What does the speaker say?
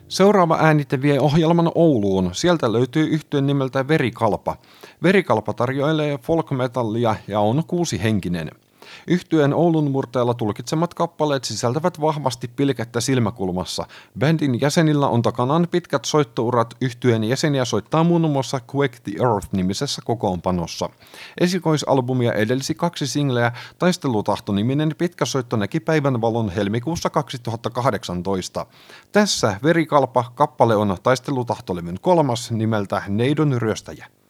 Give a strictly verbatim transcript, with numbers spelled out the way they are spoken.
Seuraava äänite vie ohjelman Ouluun. Sieltä löytyy yhtyen nimeltä Verikalpa. Verikalpa tarjoilee folk-metallia ja on kuusihenkinen. Yhtyeen Oulun murteella tulkitsemat kappaleet sisältävät vahvasti pilkettä silmäkulmassa. Bändin jäsenillä on takanaan pitkät soittourat, yhtyeen jäseniä soittaa muun muassa Quake the Earth-nimisessä kokoonpanossa. Esikoisalbumia edelsi kaksi singleä, Taistelutahto-niminen pitkä soitto näki päivänvalon helmikuussa kaksituhattakahdeksantoista. Tässä Verikalpa, kappale on Taistelutahtolevyn kolmas nimeltä Neidon ryöstäjä.